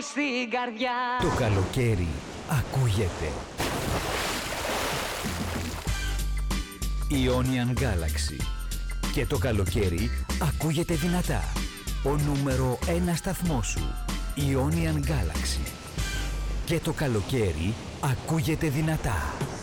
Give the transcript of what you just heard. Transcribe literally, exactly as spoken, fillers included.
πόλη στην καρδιά. Το καλοκαίρι ακούγεται. Ionian Galaxy. Και το καλοκαίρι ακούγεται δυνατά. Ο νούμερο ένα σταθμός σου. Ionian Galaxy. Και το καλοκαίρι ακούγεται δυνατά.